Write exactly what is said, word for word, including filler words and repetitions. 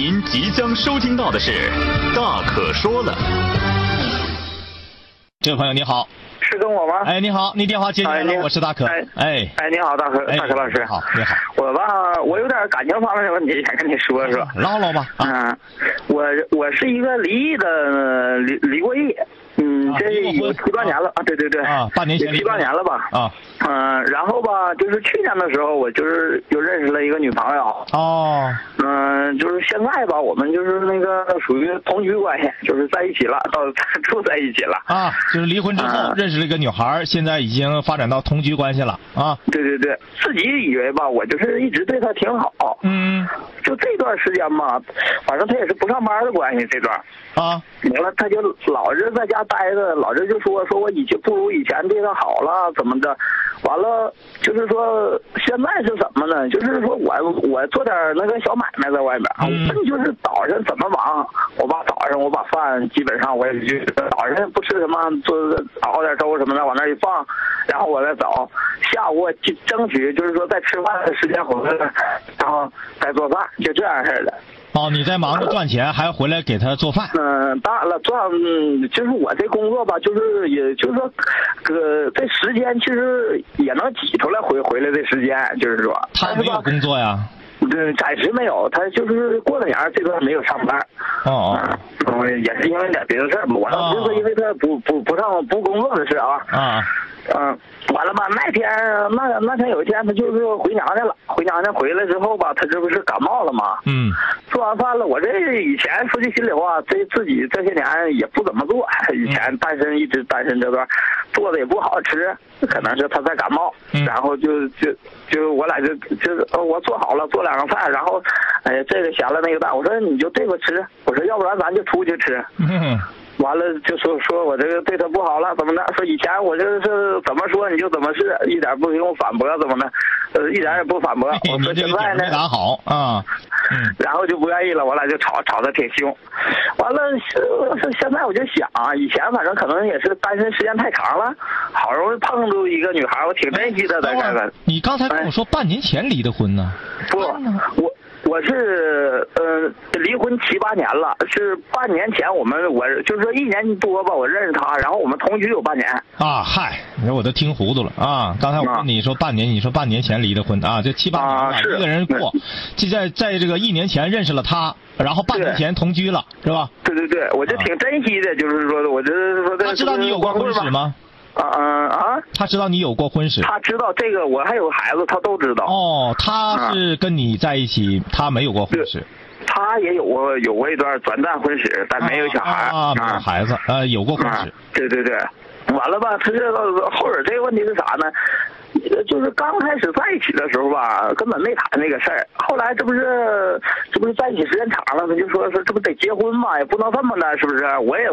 您即将收听到的是《大可说了》。 这位朋友你好。 是跟我吗？ 哎，你好，你电话接进来了， 哎、 我是大可。 哎哎哎，你好，大可，大可老师。 好，你好。 我吧，我有点感情方面的问题想跟你说说。 唠唠吧。 啊，我我是一个离异的，离离过异。嗯，这有七八年了啊，对对对， 啊，半年前七八年了吧？ 啊， 嗯，然后吧，就是去年的时候，我就是又认识了一个女朋友。 哦。 嗯，就是现在吧，我们就是那个属于同居关系，就是在一起了，到住在一起了。 啊，就是离婚之后认识了一个女孩，现在已经发展到同居关系了啊。 对对对，自己以为吧，我就是一直对她挺好。 嗯。 就这段时间吧，反正她也是不上班的关系，这段。 啊。 完了，她就老是在家待着，老是就说说我以前不如以前对她好了，怎么的？完了，就是说现在是什么呢？就是说我我做点那个小买卖在外面， 嗯、 我就是早上怎么忙，我把早上我把饭基本上我也就早上不吃什么，做熬点粥什么的往那一放，然后我再走，下午我争取就是说在吃饭的时间回来，然后再做饭，就这样式的。 哦，你在忙着赚钱，还回来给他做饭。 嗯，当然了，赚就是我这工作吧，就是也就是说，呃，这时间其实也能挤出来回回来的时间，就是说。 他没有工作呀？ 对，暂时没有，他就是过了年这段没有上班。 哦哦。 嗯，也是因为点别的事儿嘛，我倒不是说因为他不不不上不工作的事啊。 啊。 嗯，完了吧？那天那那天有一天，他就是回娘家了。回娘家回来之后吧，他这不是感冒了吗？ 嗯。 做完饭了，我这以前说句心里话，这自己这些年也不怎么做。以前单身一直单身这段，做的也不好吃，可能是他在感冒。 嗯、 然后就就就我俩就就我做好了，做两个饭，然后哎呀这个咸了那个淡，我说你就这个吃，我说要不然咱就出去吃。 嗯。 完了就说说我这个对他不好了，怎么的？说以前我这是怎么说你就怎么是，一点不用反驳，怎么的？呃，一点也不反驳。我说现在呢， 没打好啊， 嗯，然后就不愿意了，我俩就吵，吵得挺凶。完了，是现在我就想啊，以前反正可能也是单身时间太长了，好容易碰到一个女孩，我挺珍惜的。在这个， 你刚才跟我说半年前离的婚呢？ 不，我。我是呃离婚七八年了，是半年前我们我就是说一年多吧，我认识他，然后我们同居有半年。 啊嗨，你说我都听糊涂了啊！刚才我跟你说半年，你说半年前离的婚啊，这七八年了， 啊、 一个人过，就在在这个一年前认识了他，然后半年前同居了，是吧？ 对对对，我就挺珍惜的，啊、就是说我就是说他知道你有过婚史吗？ 啊嗯啊！ 他知道你有过婚史， 他知道这个，我还有孩子，他都知道。 哦，他是跟你在一起，啊、他没有过婚史。 他也有过有过一段短暂婚史，但没有小孩啊，没有孩子，呃，有过婚史。 啊、对对对，完了吧？他这后边这个问题是啥呢？就是刚开始在一起的时候吧，根本没谈那个事儿。后来这不是这不是在一起时间长了，他就说说这不得结婚嘛，也不能这么的，是不是？我也。